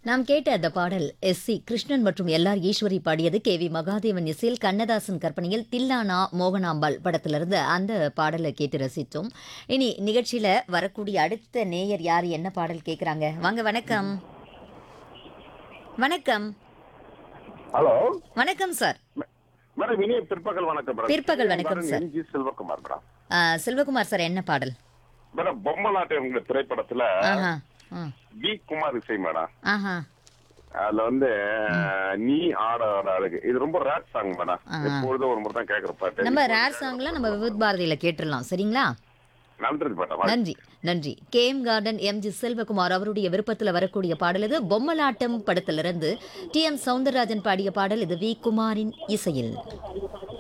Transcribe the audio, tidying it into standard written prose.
நாம் கேட்ட அந்த பாடல் எஸ்.சி. கிருஷ்ணன் மற்றும் எல்.ஆர். ஈஸ்வரி பாடியது. கே.வி. மகாதேவன் இசையில் கண்ணதாசன் கற்பனையில் தில்லானா மோகனாம்பாள் படத்திலிருந்து அந்த பாடலை கேட்டு ரசித்தோம். இனி நிகழ்ச்சியில வரக்கூடிய அடுத்த நேயர் யார் என்ன பாடல் கேட்குறாங்க? வாங்க, வணக்கம். வணக்கம். ஹலோ வணக்கம் சார். மேடம், இனிய பிற்பகல் வணக்கம் மேடம். பிற்பகல் வணக்கம் sir. எம்.ஜி. Selvakumar madam. Selvakumar sir, என்ன பாடல்? மேடம், பொம்மலாட்டம் திரைப்படத்துல ஆஹா. வி குமார் இசை மேடம். ஆஹா. அதுல நீ ஆட ஆட அழகு, இது ரொம்ப ரேர் சாங் மேடம். எப்பொழுதும் ஒரு முறை தான் கேட்கிற பாட்டு. நம்ம ரேர் சாங்ல நம்ம விவித் பாரதியில கேட்டுடலாம், சரிங்களா? நன்றி மேடம். நன்றி நன்றி. KM garden எம்.ஜி. செல்வகுமார் அவருடைய விருப்பத்தில் வரக்கூடிய பாடல் இது. பொம்மலாட்டம் படத்திலிருந்து டி.எம். சௌந்தரராஜன் பாடிய பாடல் இது வி குமாரின் இசையில்.